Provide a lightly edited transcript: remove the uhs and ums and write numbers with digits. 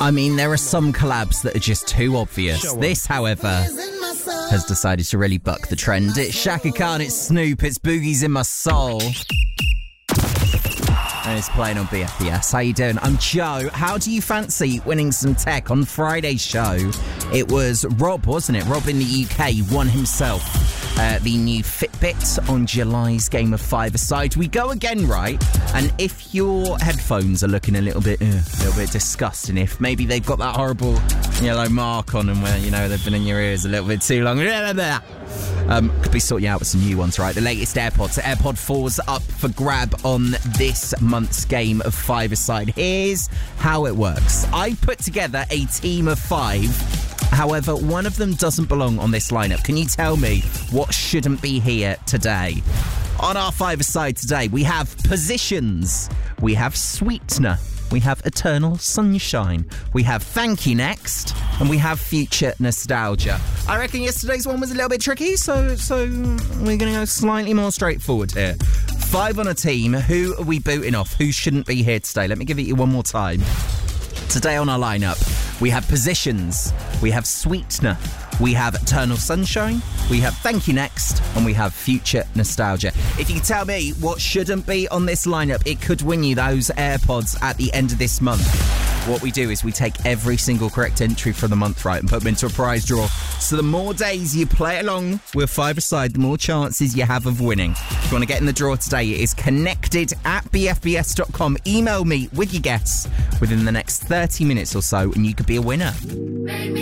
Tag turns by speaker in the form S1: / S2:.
S1: I mean, there are some collabs that are just too obvious. This, however, has decided to really buck the trend. It's Shaka Khan, it's Snoop, it's Boogie's in My Soul. And it's playing on BFBS. How you doing? I'm Joe. How do you fancy winning some tech? On Friday's show, it was Rob, wasn't it? Rob in the UK won himself the new Fitbit on July's Game of Five-a-Side. We go again, right? And if your headphones are looking a little bit disgusting, if maybe they've got that horrible yellow mark on them where, they've been in your ears a little bit too long, could be sorting out with some new ones, right? The latest AirPods. AirPod 4's up for grab on this month's Game of Five-a-Side. Here's how it works. I put together a team of 5. However, one of them doesn't belong on this lineup. Can you tell me what shouldn't be here today? On our Five-a-Side today, we have Positions. We have Sweetener. We have Eternal Sunshine. We have Thank You Next. And we have Future Nostalgia. I reckon yesterday's one was a little bit tricky, so we're going to go slightly more straightforward here. 5 on a team. Who are we booting off? Who shouldn't be here today? Let me give it you one more time. Today on our lineup, we have Positions. We have Sweetener. We have Eternal Sunshine, we have Thank You Next, and we have Future Nostalgia. If you can tell me what shouldn't be on this lineup, it could win you those AirPods at the end of this month. What we do is we take every single correct entry for the month, right, and put them into a prize draw. So the more days you play along with Five-a-Side, the more chances you have of winning. If you want to get in the draw today, it is connected@bfbs.com. Email me with your guess within the next 30 minutes or so, and you could be a winner.